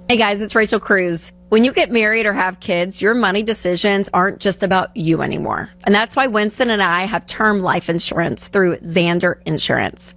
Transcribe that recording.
Hey guys, it's Rachel Cruz. When you get married or have kids, your money decisions aren't just about you anymore. And that's why Winston and I have term life insurance through Xander Insurance.